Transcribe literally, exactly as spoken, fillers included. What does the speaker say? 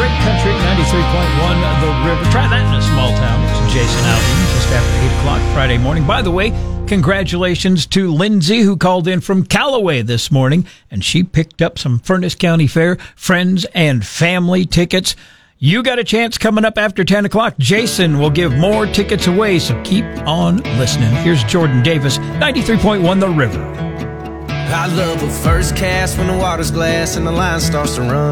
Country ninety-three point one The River. Try that in a small town. It's Jason Aldean, just after eight o'clock Friday morning. By the way, congratulations to Lindsay, who called in from Callaway this morning, and she picked up some Furnace County Fair Friends and Family tickets. You got a chance coming up after ten o'clock. Jason will give more tickets away, so keep on listening. Here's Jordan Davis, ninety-three point one The River. I love a first cast when the water's glass and the line starts to run.